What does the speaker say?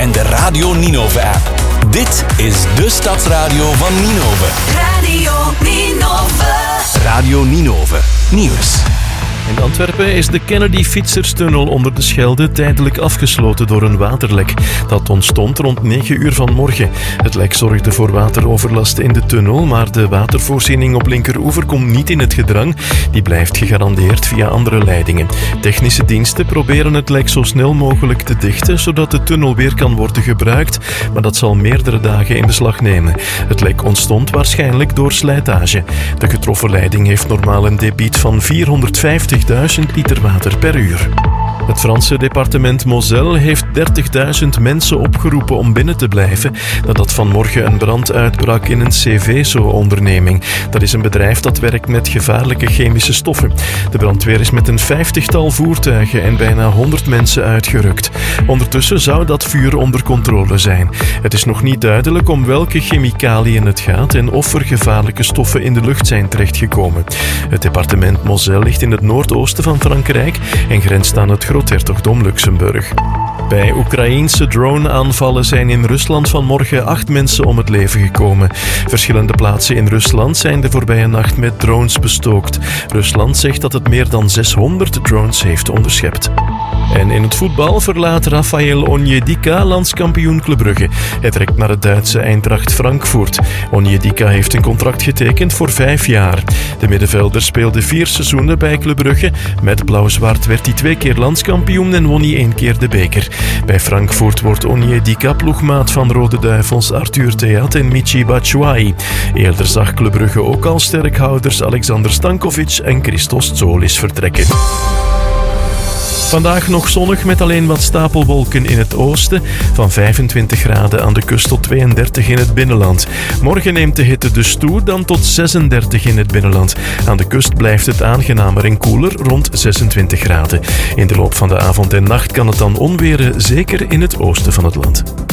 en de Radio Ninove-app. Dit is de Stadsradio van Ninove. Radio Ninove. Radio Ninove. Nieuws. In Antwerpen is de Kennedy-fietserstunnel onder de Schelde tijdelijk afgesloten door een waterlek. Dat ontstond rond 9 uur vanmorgen. Het lek zorgde voor wateroverlast in de tunnel, maar de watervoorziening op linkeroever komt niet in het gedrang. Die blijft gegarandeerd via andere leidingen. Technische diensten proberen het lek zo snel mogelijk te dichten, zodat de tunnel weer kan worden gebruikt, maar dat zal meerdere dagen in beslag nemen. Het lek ontstond waarschijnlijk door slijtage. De getroffen leiding heeft normaal een debiet van 450.000 liter water per uur. Het Franse departement Moselle heeft 30.000 mensen opgeroepen om binnen te blijven nadat vanmorgen een brand uitbrak in een Cveso-onderneming. Dat is een bedrijf dat werkt met gevaarlijke chemische stoffen. De brandweer is met een 50-tal voertuigen en bijna 100 mensen uitgerukt. Ondertussen zou dat vuur onder controle zijn. Het is nog niet duidelijk om welke chemicaliën het gaat en of er gevaarlijke stoffen in de lucht zijn terechtgekomen. Het departement Moselle ligt in het noordoosten van Frankrijk en grenst aan het Groothertogdom Luxemburg. Bij Oekraïense drone-aanvallen zijn in Rusland vanmorgen 8 mensen om het leven gekomen. Verschillende plaatsen in Rusland zijn de voorbije nacht met drones bestookt. Rusland zegt dat het meer dan 600 drones heeft onderschept. En in het voetbal verlaat Rafael Onyedika landskampioen Club Brugge. Hij trekt naar het Duitse Eintracht Frankfurt. Onyedika heeft een contract getekend voor 5 jaar. De middenvelder speelde 4 seizoenen bij Club Brugge. Met blauw-zwart werd hij 2 keer landskampioen en won hij 1 keer de beker. Bij Frankfurt wordt Onyedika ploegmaat van Rode Duivels Arthur Theat en Michy Batshuayi. Eerder zag Club Brugge ook al sterkhouders Alexander Stankovic en Christos Tsolis vertrekken. Vandaag nog zonnig met alleen wat stapelwolken in het oosten. Van 25 graden aan de kust tot 32 in het binnenland. Morgen neemt de hitte dus toe, dan tot 36 in het binnenland. Aan de kust blijft het aangenamer en koeler, rond 26 graden. In de loop van de avond en nacht kan het dan onweren, zeker in het oosten van het land.